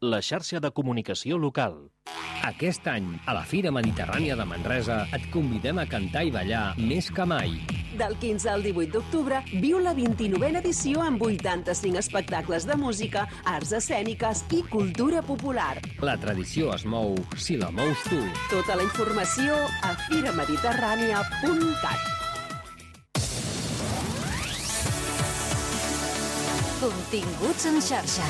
la xarxa de comunicació local. Aquest any, a la Fira Mediterrània de Manresa, et convidem a cantar i ballar més que mai. Del 15 al 18 d'octubre, viu la 29a edició amb 85 espectacles de música, arts escèniques i cultura popular. La tradició es mou si la mous tu. Tota la informació a firamediterrània.cat. Continguts en xarxa.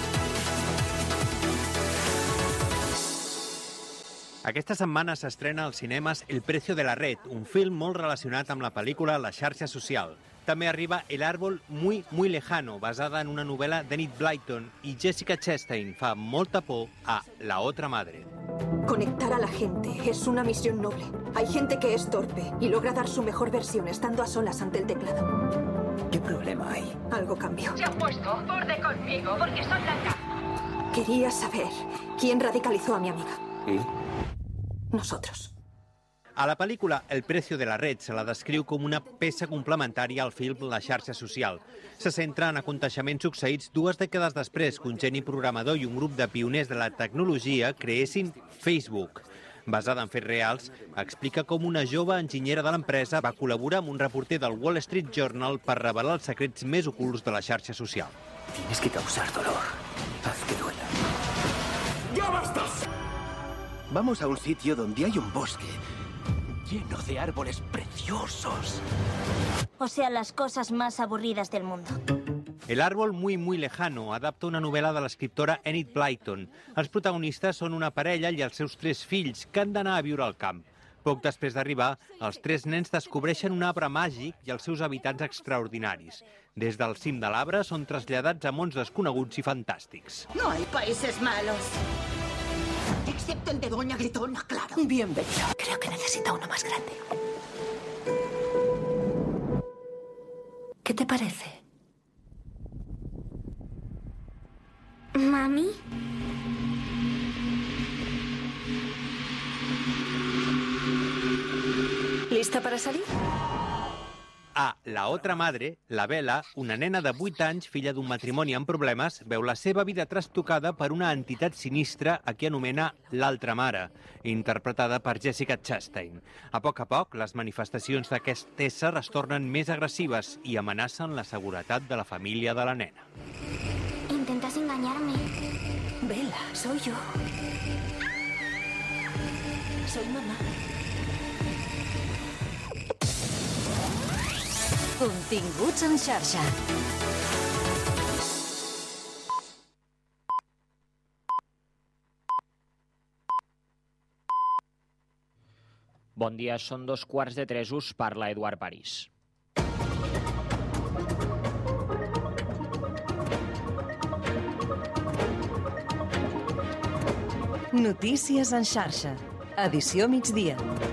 Aquesta setmana s'estrena als cinemes El precio de la red, un film molt relacionat amb la pel·lícula La xarxa social. També arriba El árbol muy, muy lejano, basada en una novel·la d'Enid Blyton, i Jessica Chastain fa molta por a La otra madre. Conectar a la gente es una misión noble. Hay gente que es torpe y logra dar su mejor versión estando a solas ante el teclado. ¿Qué problema hay? Algo cambió. Se han puesto borde conmigo porque soy blanca. Quería saber quién radicalizó a mi amiga. ¿Y? Nosotros. A la pel·lícula El precio de la red se la descriu com una peça complementària al film La xarxa social. Se centra en aconteixements succeïts 2 dècades després que un geni programador i un grup de pioners de la tecnologia creessin Facebook. Basada en fets reals, explica com una jove enginyera de l'empresa va col·laborar amb un reporter del Wall Street Journal per revelar els secrets més ocults de la xarxa social. Tienes que causar dolor. Haz que duela. ¡Ya basta! Vamos a un sitio donde hay un bosque lleno de árboles preciosos. O sea, las cosas más aburridas del mundo. El árbol muy, muy lejano adapta una novel·la de l'escriptora Enid Blyton. Els protagonistes són una parella i els seus 3 fills que han d'anar a viure al camp. Poc després d'arribar, els 3 nens descobreixen un arbre màgic i els seus habitants extraordinaris. Des del cim de l'arbre són traslladats a mons desconeguts i fantàstics. No hay países malos. Excepto el de Doña Gritona, claro. Bienvenida. Creo que necesita uno más grande. ¿Qué te parece? Mami. ¿Lista para salir? A La otra madre, la Bella, una nena de 8 anys, filla d'un matrimoni amb problemes, veu la seva vida trastocada per una entitat sinistra a qui anomena l'altra mare, interpretada per Jessica Chastain. A poc, les manifestacions d'aquest ésser es tornen més agressives i amenacen la seguretat de la família de la nena. Intentas engañarme. Bella, soy yo. Soy mamá. Continguts en xarxa. Bon dia, són 2:15, us parla Eduard París. Notícies en xarxa. Edició migdia.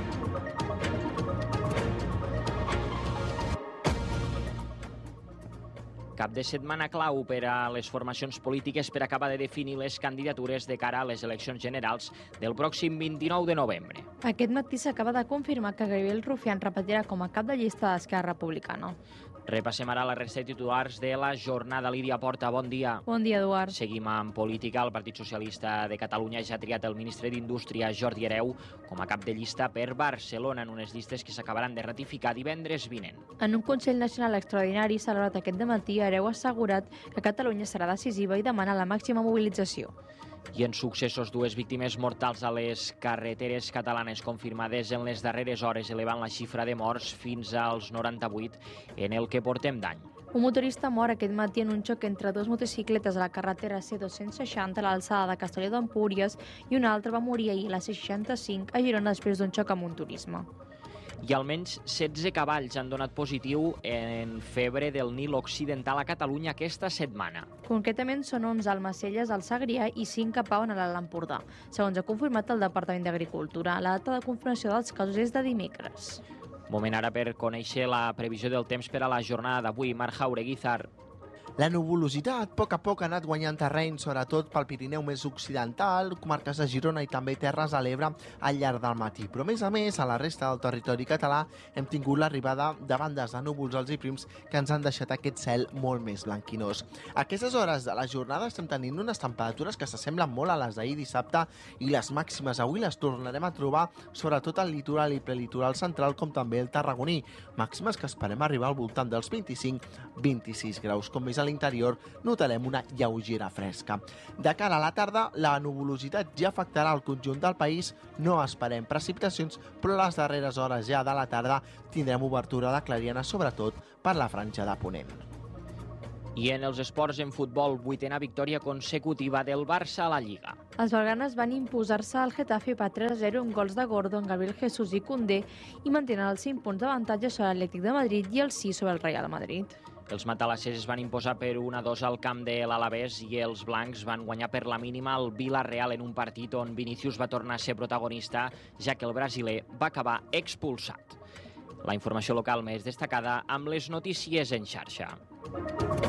Cap de setmana clau per a les formacions polítiques per acabar de definir les candidatures de cara a les eleccions generals del pròxim 29 de novembre. Aquest matí s'acaba de confirmar que Gabriel Rufián repetirà com a cap de llista d'Esquerra Republicana. Repassem ara la resta de titulars de la jornada. Lídia Porta, bon dia. Bon dia, Eduard. Seguim amb política. El Partit Socialista de Catalunya ja ha triat el ministre d'Indústria, Jordi Hereu, com a cap de llista per Barcelona en unes llistes que s'acabaran de ratificar divendres vinent. En un Consell Nacional extraordinari celebrat aquest dematí, Hereu ha assegurat que Catalunya serà decisiva i demana la màxima mobilització. I en successos, 2 víctimes mortals a les carreteres catalanes confirmades en les darreres hores, elevant la xifra de morts fins als 98 en el que portem d'any. Un motorista mor aquest matí en un xoc entre 2 motocicletes a la carretera C260 a l'alçada de Castelló d'Empúries i un altre va morir ahir a la C65 a Girona després d'un xoc amb un turisme. I almenys 16 cavalls han donat positiu en febre del Nil Occidental a Catalunya aquesta setmana. Concretament són 11 a Almacelles, al Segrià, i 5 a Pau, en l'Alt Empordà, segons ha confirmat el Departament d'Agricultura. La data de confirmació dels casos és de dimecres. Moment ara per conèixer la previsió del temps per a la jornada d'avui. Marc Jauregui, Zar. La nuvolositat a poc ha anat guanyant terreny, sobretot pel Pirineu més occidental, comarques de Girona i també Terres de l'Ebre al llarg del matí. Però, a més, a la resta del territori català hem tingut l'arribada de bandes de núvols alts i prims que ens han deixat aquest cel molt més blanquinós. A aquestes hores de la jornada estem tenint unes temperatures que s'assemblen molt a les d'ahir dissabte i les màximes avui les tornarem a trobar sobretot al litoral i prelitoral central com també el tarragoní. Màximes que esperem arribar al voltant dels 25-26 graus. Com més a l'interior notarem una lleugera fresca. De cara a la tarda, la nuvolositat ja afectarà el conjunt del país. No esperem precipitacions, però a les darreres hores ja de la tarda tindrem obertura de clariana, sobretot per la franja de ponent. I en els esports, en futbol, 8a victòria consecutiva del Barça a la Lliga. Els blaugranes van imposar-se al Getafe per 3-0 amb gols de Gordon, Gabriel Jesús i Koundé i mantenen els 5 punts d'avantatge sobre l'Atlètic de Madrid i els 6 sobre el Real Madrid. Els matalasses es van imposar per 1-2 al camp de l'Alavés i els blancs van guanyar per la mínima el Villarreal en un partit on Vinícius va tornar a ser protagonista, ja que el brasiler va acabar expulsat. La informació local més destacada amb les notícies en xarxa.